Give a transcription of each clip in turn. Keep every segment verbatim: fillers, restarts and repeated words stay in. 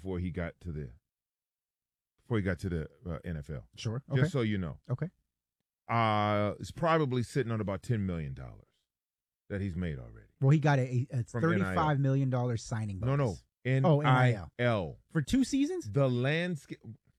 before he got to the before he got to the uh, N F L. Sure. Okay. Just so you know. Okay. Uh, it's probably sitting on about ten million dollars that he's made already. Well, he got a, a From thirty-five million dollars signing bonus. No, no. N Oh, I N L. For two seasons? The landscape.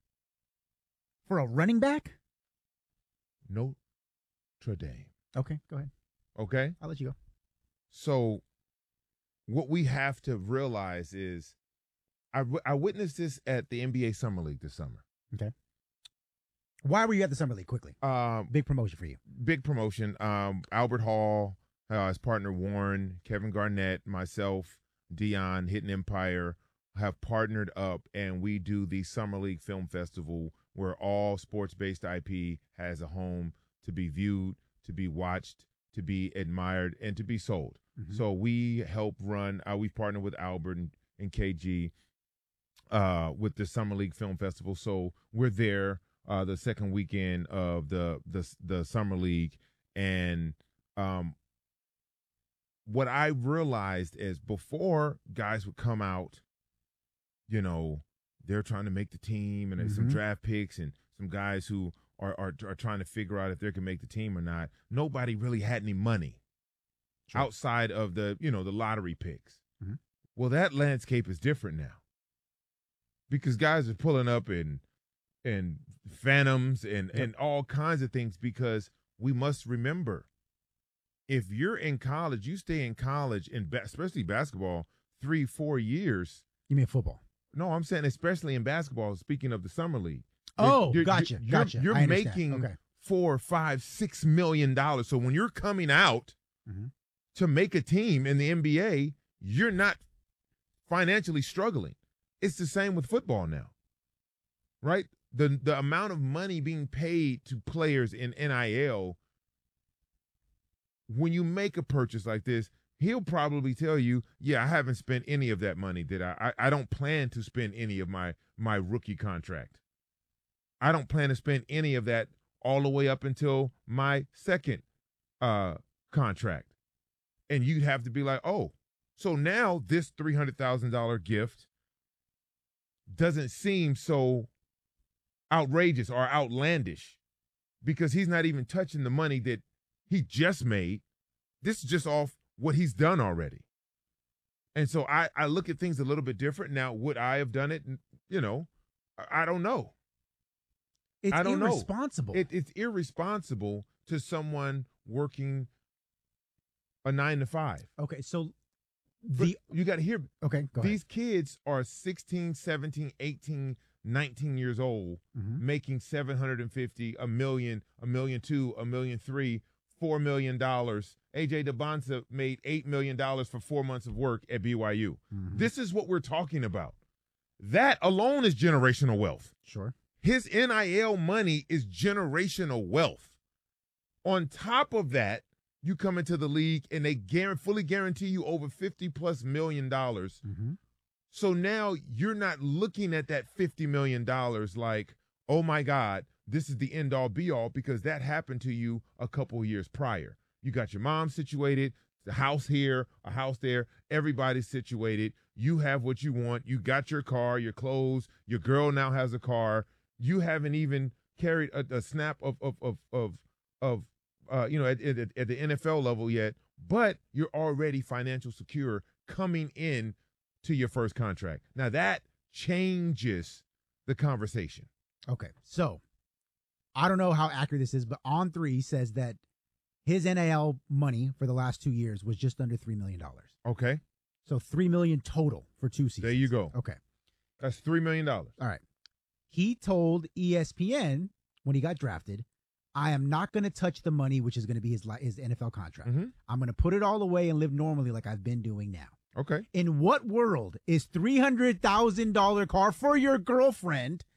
For a running back? Notre Dame. Okay, go ahead. Okay? I'll let you go. So what we have to realize is I, I witnessed this at the N B A Summer League this summer. Okay. Why were you at the Summer League? Quickly. Um, Big promotion for you. Big promotion. Um, Albert Hall, uh, his partner Warren, Kevin Garnett, myself, Dion, Hidden Empire have partnered up, and we do the Summer League Film Festival where all sports-based I P has a home to be viewed, to be watched, to be admired, and to be sold. Mm-hmm. So we help run, uh, we've partnered with Albert and, and K G uh, with the Summer League Film Festival. So we're there uh, the second weekend of the, the, the Summer League. And um, what I realized is before guys would come out, you know, they're trying to make the team, and there's mm-hmm. some draft picks and some guys who are, are are trying to figure out if they can make the team or not. Nobody really had any money sure. outside of the, you know, the lottery picks. Mm-hmm. Well, that landscape is different now because guys are pulling up in in Phantoms and, yep. and all kinds of things, because we must remember, if you're in college, you stay in college, in ba- especially basketball, three, four years. You mean football? No, I'm saying especially in basketball, speaking of the Summer League. Oh, you're, gotcha, you're, gotcha. You're I making okay. four, five, six million dollars. So when you're coming out mm-hmm. to make a team in the N B A, you're not financially struggling. It's the same with football now, right? The the amount of money being paid to players in N I L, when you make a purchase like this, he'll probably tell you, yeah, I haven't spent any of that money. Did I? I, I don't plan to spend any of my, my rookie contract. I don't plan to spend any of that all the way up until my second uh, contract. And you'd have to be like, oh, so now this three hundred thousand dollars gift doesn't seem so outrageous or outlandish because he's not even touching the money that he just made. This is just off what he's done already. And so I, I look at things a little bit different. Now, would I have done it? You know, I, I don't know. It's I don't irresponsible. know. It, it's irresponsible to someone working a nine to five. Okay, so the but you got to hear. Okay, go These ahead. kids are sixteen, seventeen, eighteen, nineteen years old, mm-hmm. making seven hundred fifty, a million, a million two, a million three, four million dollars. A J DeBonsa made eight million dollars for four months of work at B Y U. Mm-hmm. This is what we're talking about. That alone is generational wealth. Sure. His N I L money is generational wealth. On top of that, you come into the league and they guarantee, fully guarantee you over fifty plus million dollars. Mm-hmm. So now you're not looking at that fifty million dollars like, oh my God, this is the end all be all, because that happened to you a couple of years prior. You got your mom situated, the house here, a house there, everybody's situated. You have what you want. You got your car, your clothes, your girl now has a car. You haven't even carried a, a snap of, of, of, of, of uh, you know, at, at, at the N F L level yet, but you're already financial secure coming in to your first contract. Now that changes the conversation. Okay. So I don't know how accurate this is, but On Three says that his N I L money for the last two years was just under three million dollars. Okay. So three million dollars total for two seasons. There you go. Okay. That's three million dollars. All right. He told E S P N when he got drafted, I am not going to touch the money, which is going to be his his N F L contract. Mm-hmm. I'm going to put it all away and live normally like I've been doing now. Okay. In what world is three hundred thousand dollars car for your girlfriend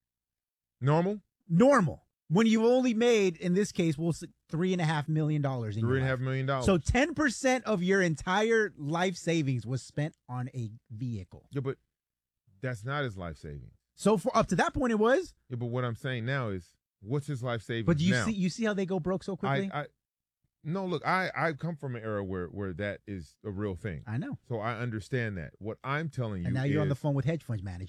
normal? Normal. When you only made, in this case, we'll say three and a half million dollars. In three and a half million dollars. So ten percent of your entire life savings was spent on a vehicle. Yeah, but that's not his life savings. So for up to that point, it was. Yeah, but what I'm saying now is, what's his life savings? But you now? see, you see how they go broke so quickly. I, I, no, look, I, I come from an era where, where that is a real thing. I know. So I understand that. What I'm telling you, and now you're is, on the phone with hedge funds managers.